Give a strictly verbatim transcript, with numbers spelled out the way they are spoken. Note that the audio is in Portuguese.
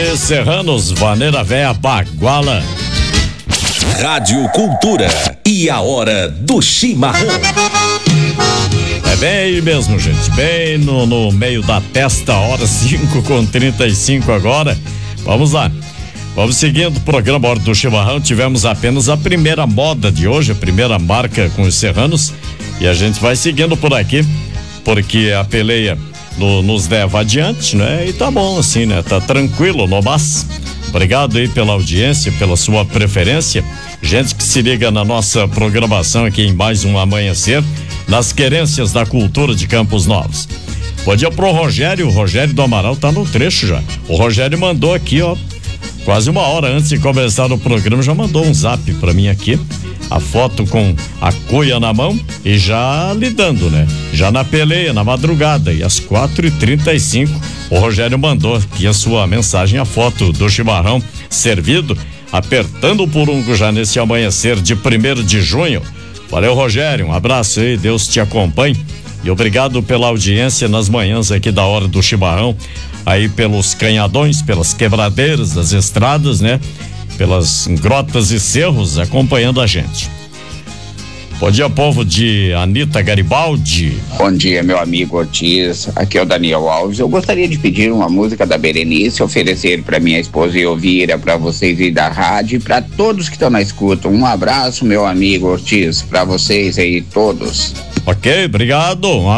E Serranos, Vaneira Véia, Baguala. Rádio Cultura e a hora do chimarrão. É bem aí mesmo, gente, bem no, no meio da testa, hora cinco com trinta e cinco agora. Vamos lá, vamos seguindo o programa Hora do Chimarrão. Tivemos apenas a primeira moda de hoje, a primeira marca com os Serranos, e a gente vai seguindo por aqui, porque a peleia no, nos leva adiante, né? E tá bom assim, né? Tá tranquilo no mas. Obrigado aí pela audiência, pela sua preferência. Gente que se liga na nossa programação aqui em mais um amanhecer, nas querências da cultura de Campos Novos. Bom dia pro Rogério, o Rogério do Amaral tá no trecho já. O Rogério mandou aqui, ó, quase uma hora antes de começar o programa, já mandou um zap pra mim aqui, a foto com a cuia na mão e já lidando, né? Já na peleia, na madrugada, e às quatro e trinta e cinco, o Rogério mandou aqui a sua mensagem, a foto do chimarrão servido, apertando o purungo já nesse amanhecer de primeiro de junho. Valeu, Rogério, um abraço aí, Deus te acompanhe e obrigado pela audiência nas manhãs aqui da Hora do Chimarrão, aí pelos canhadões, pelas quebradeiras das estradas, né? Pelas grotas e cerros acompanhando a gente. Bom dia, povo de Anita Garibaldi. Bom dia, meu amigo Ortiz. Aqui é o Daniel Alves. Eu gostaria de pedir uma música da Berenice, oferecer para minha esposa Elvira, para vocês aí da rádio e para todos que estão na escuta. Um abraço, meu amigo Ortiz, para vocês aí todos. Ok, obrigado. Um